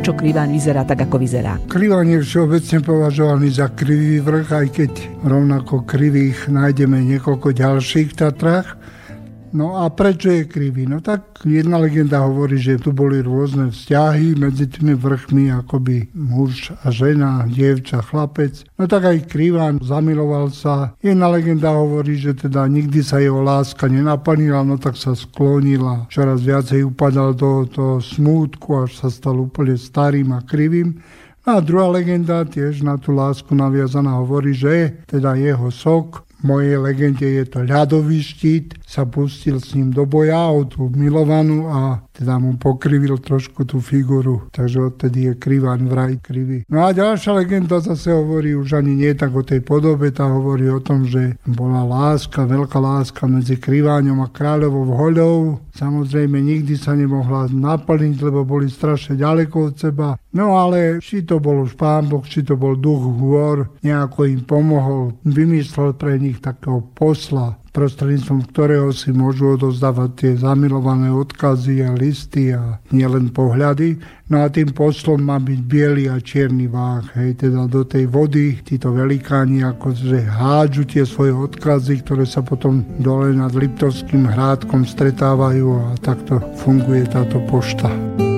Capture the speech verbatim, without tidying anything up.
prečo Kriváň vyzerá tak, ako vyzerá? Kriváň je všeobecne považovaný za krivý vrch, aj keď rovnako krivých nájdeme niekoľko ďalších v Tatrách. No a prečo je krivý? No tak jedna legenda hovorí, že tu boli rôzne vzťahy medzi tými vrchmi, akoby muž a žena, dievča, chlapec. No tak aj Kriváň zamiloval sa. Jedna legenda hovorí, že teda nikdy sa jeho láska nenaplnila, no tak sa sklonila. Čoraz viacej upadal do toho smútku, až sa stal úplne starým a krivým. No a druhá legenda, tiež na tú lásku naviazaná, hovorí, že teda jeho sok, v mojej legende je to ľadový štít, sa pustil s ním do boja o tú milovanú a teda mu pokrivil trošku tú figuru. Takže odtedy je Kriváň vraj krivý. No a ďalšia legenda zase hovorí už ani nie tak o tej podobe, tá hovorí o tom, že bola láska, veľká láska medzi Kriváňom a kráľovou Hoľou. Samozrejme nikdy sa nemohla naplniť, lebo boli strašne ďaleko od seba. No ale či to bol už Pán Boh, či to bol duch hôr, nejako im pomohol, vymyslel pre nich takého posla, prostredníctvom ktorého si môžu odozdávať tie zamilované odkazy a listy a nielen pohľady. No a tým poslom má byť biely a čierny váh. Hej, teda do tej vody títo velikáni akože hádžu tie svoje odkazy, ktoré sa potom dole nad Liptovským hrádkom stretávajú a takto funguje táto pošta.